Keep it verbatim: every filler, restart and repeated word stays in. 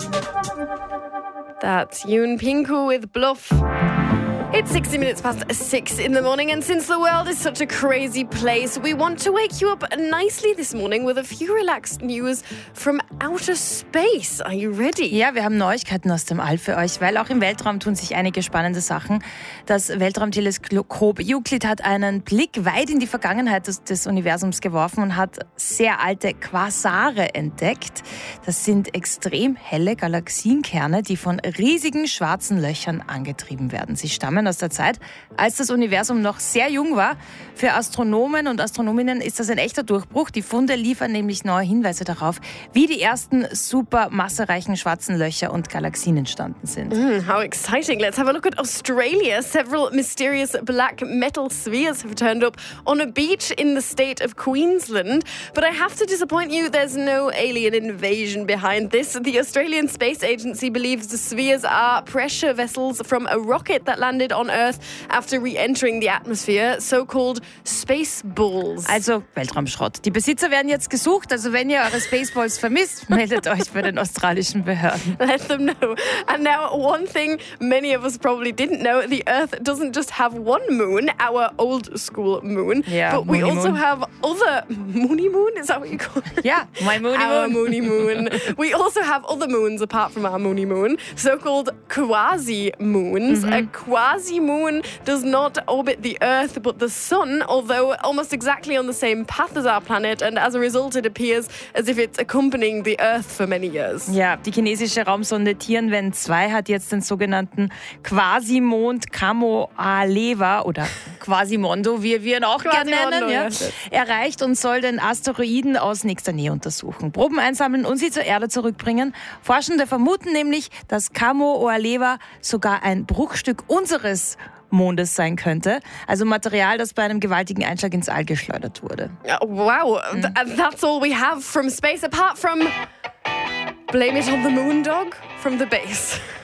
That's Yoon Pinku with Bluff. It's sixty minutes past six in the morning, and since the world is such a crazy place, we want to wake you up nicely this morning with a few relaxed news from outer space. Are you ready? Ja, wir haben Neuigkeiten aus dem All für euch, weil auch im Weltraum tun sich einige spannende Sachen. Das Weltraumteleskop Euclid hat einen Blick weit in die Vergangenheit des, des Universums geworfen und hat sehr alte Quasare entdeckt. Das sind extrem helle Galaxienkerne, die von riesigen schwarzen Löchern angetrieben werden. Sie stammen aus der Zeit, als das Universum noch sehr jung war. Für Astronomen und Astronominnen ist das ein echter Durchbruch. Die Funde liefern nämlich neue Hinweise darauf, wie die ersten supermassereichen schwarzen Löcher und Galaxien entstanden sind. Mm, how exciting. Let's have a look at Australia. Several mysterious black metal spheres have turned up on a beach in the state of Queensland. But I have to disappoint you, there's no alien invasion behind this. The Australian Space Agency believes the spheres are pressure vessels from a rocket that landed on Earth after re-entering the atmosphere, so-called Spaceballs. Also Weltraumschrott. Die Besitzer werden jetzt gesucht, also wenn ihr eure Spaceballs vermisst, meldet euch bei den australischen Behörden. Let them know. And now one thing many of us probably didn't know, the Earth doesn't just have one moon, our old school moon, yeah, but we Moony also moon. have other... Moony moon? Is that what you call it? Yeah, my moony our moon. moony moon. We also have other moons apart from our moony moon, so-called quasi-moons. Mm-hmm. A quasi-moon does not orbit the Earth but the Sun, although almost exactly on the same path as our planet, and as a result it appears as if it's accompanying the Earth for many years. Ja, die chinesische Raumsonde Tianwen zwei hat jetzt den sogenannten Quasimond Kamoa-Lewa oder Quasimondo, wie wir ihn auch gerne nennen, ja, erreicht und soll den Asteroiden aus nächster Nähe untersuchen, Proben einsammeln und sie zur Erde zurückbringen. Forschende vermuten nämlich, dass Kamoa-Lewa sogar ein Bruchstück unseres Mondes sein könnte. Also Material, das bei einem gewaltigen Einschlag ins All geschleudert wurde. Oh, wow, mm. Th- that's all we have from space, apart from Blame It on the Moon Dog from the base.